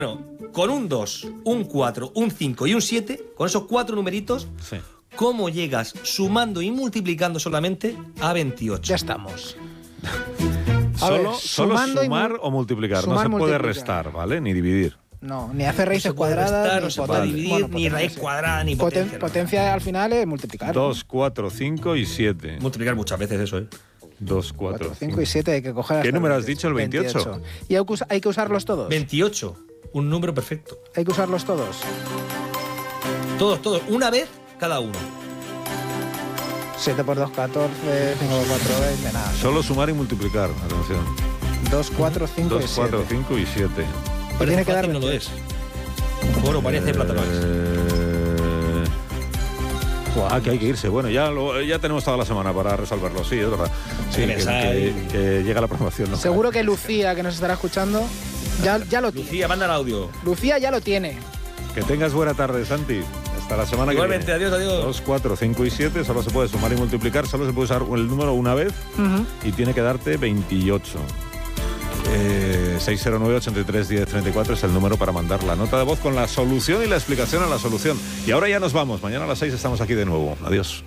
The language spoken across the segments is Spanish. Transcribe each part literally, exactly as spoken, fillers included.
Bueno, con un dos, un cuatro, un cinco y un siete, con esos cuatro numeritos, sí. ¿Cómo llegas sumando y multiplicando solamente a veintiocho? Ya estamos. Solo, ver, solo sumar o multiplicar, sumar, no se puede multiplicar. Restar, ¿vale? Ni dividir. No, ni hacer raíces no cuadradas, restar, ni, no se puede dividir, bueno, ni raíz cuadrada, ni potencia. Poten- potencia no. Al final es multiplicar. dos, cuatro, cinco y siete. Multiplicar muchas veces eso, ¿eh? dos, cuatro, cinco y siete hay que coger hasta ¿Qué número has dicho? ¿El veintiocho? veintiocho. ¿Y hay que usarlos todos? veintiocho, un número perfecto. ¿Hay que usarlos todos? Todos, todos, una vez cada uno. siete por dos, catorce, cinco por cuatro, veinte, nada. Solo sumar y multiplicar, atención. dos, cuatro, cinco y siete. dos, cuatro, cinco y siete. Tiene que dar no lo es. Oro parece, eh... plata no es. Ah, que hay que irse. Bueno, ya lo, ya tenemos toda la semana para resolverlo. Sí, es verdad. Sí, que, que, que llega la promoción. ¿No? Seguro que Lucía, que nos estará escuchando, ya, ya lo tiene. Lucía, manda el audio. Lucía ya lo tiene. Que tengas buena tarde, Santi. Hasta la semana Igualmente, que viene. Igualmente, adiós, adiós. dos, cuatro, cinco y siete, solo se puede sumar y multiplicar, solo se puede usar el número una vez uh-huh. y tiene que darte veintiocho. Eh, seis cero nueve, ocho tres, uno cero tres cuatro es el número para mandar la nota de voz con la solución y la explicación a la solución. Y ahora ya nos vamos. Mañana a las seis estamos aquí de nuevo. Adiós.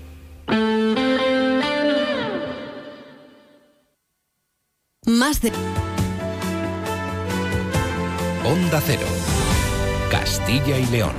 Más de Onda Cero, Castilla y León.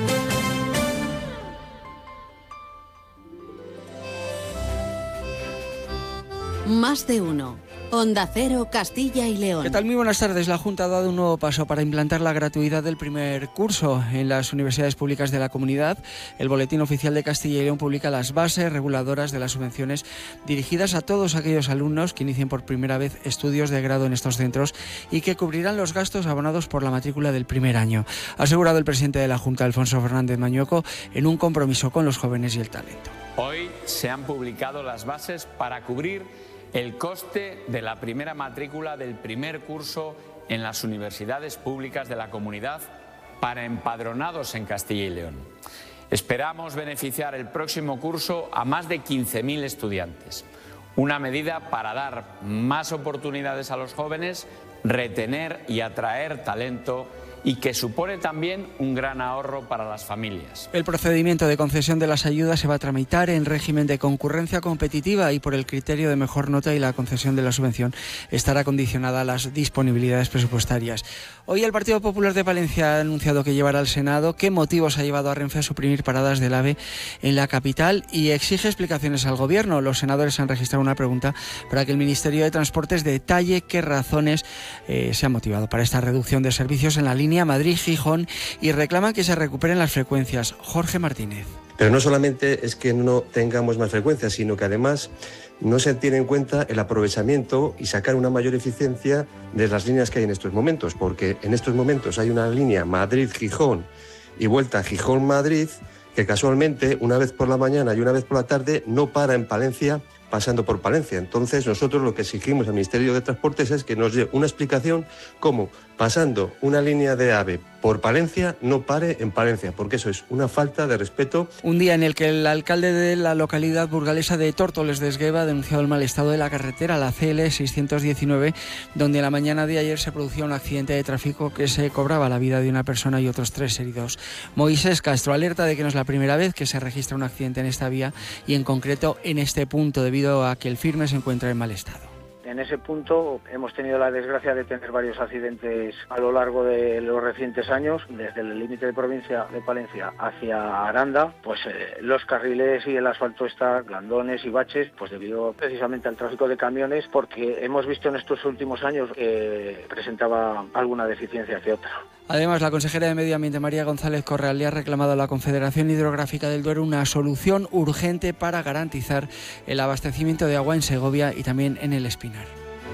Más de uno. Onda Cero, Castilla y León. ¿Qué tal? Muy buenas tardes. La Junta ha dado un nuevo paso para implantar la gratuidad del primer curso en las universidades públicas de la comunidad. El Boletín Oficial de Castilla y León publica las bases reguladoras de las subvenciones dirigidas a todos aquellos alumnos que inicien por primera vez estudios de grado en estos centros y que cubrirán los gastos abonados por la matrícula del primer año. Ha asegurado el presidente de la Junta, Alfonso Fernández Mañueco, en un compromiso con los jóvenes y el talento. Hoy se han publicado las bases para cubrir el coste de la primera matrícula del primer curso en las universidades públicas de la comunidad para empadronados en Castilla y León. Esperamos beneficiar el próximo curso a más de quince mil estudiantes. Una medida para dar más oportunidades a los jóvenes, retener y atraer talento y que supone también un gran ahorro para las familias. El procedimiento de concesión de las ayudas se va a tramitar en régimen de concurrencia competitiva y por el criterio de mejor nota, y la concesión de la subvención estará condicionada a las disponibilidades presupuestarias. Hoy el Partido Popular de Palencia ha anunciado que llevará al Senado qué motivos ha llevado a Renfe a suprimir paradas del AVE en la capital y exige explicaciones al Gobierno. Los senadores han registrado una pregunta para que el Ministerio de Transportes detalle qué razones eh, se han motivado para esta reducción de servicios en la línea Madrid-Gijón y reclaman que se recuperen las frecuencias. Jorge Martínez. Pero no solamente es que no tengamos más frecuencias, sino que además no se tiene en cuenta el aprovechamiento y sacar una mayor eficiencia de las líneas que hay en estos momentos, porque en estos momentos hay una línea Madrid-Gijón y vuelta Gijón-Madrid que casualmente una vez por la mañana y una vez por la tarde no para en Palencia, pasando por Palencia. Entonces nosotros lo que exigimos al Ministerio de Transportes es que nos dé una explicación cómo pasando una línea de AVE por Palencia no pare en Palencia, porque eso es una falta de respeto. Un día en el que el alcalde de la localidad burgalesa de Tórtoles de Esgueva ha denunciado el mal estado de la carretera, la C L seiscientos diecinueve, donde en la mañana de ayer se producía un accidente de tráfico que se cobraba la vida de una persona y otros tres heridos. Moisés Castro alerta de que no es la primera vez que se registra un accidente en esta vía y en concreto en este punto, debido a que el firme se encuentra en mal estado. En ese punto hemos tenido la desgracia de tener varios accidentes a lo largo de los recientes años, desde el límite de provincia de Palencia hacia Aranda, pues eh, los carriles y el asfalto está blandones y baches, pues debido precisamente al tráfico de camiones, porque hemos visto en estos últimos años que presentaba alguna deficiencia que otra. Además, la consejera de Medio Ambiente, María González Correal, le ha reclamado a la Confederación Hidrográfica del Duero una solución urgente para garantizar el abastecimiento de agua en Segovia y también en el Espinar.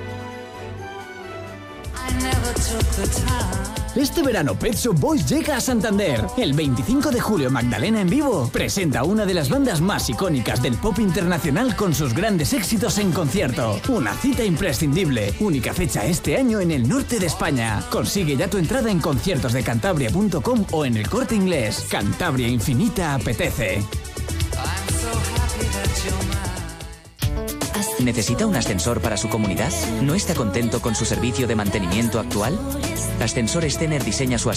Este verano Pet Shop Boys llega a Santander. El veinticinco de julio Magdalena en vivo presenta una de las bandas más icónicas del pop internacional con sus grandes éxitos en concierto. Una cita imprescindible, única fecha este año en el norte de España. Consigue ya tu entrada en conciertos de cantabria punto com o en el Corte Inglés. Cantabria Infinita apetece. ¿Necesita un ascensor para su comunidad? ¿No está contento con su servicio de mantenimiento actual? Ascensores Tener diseña su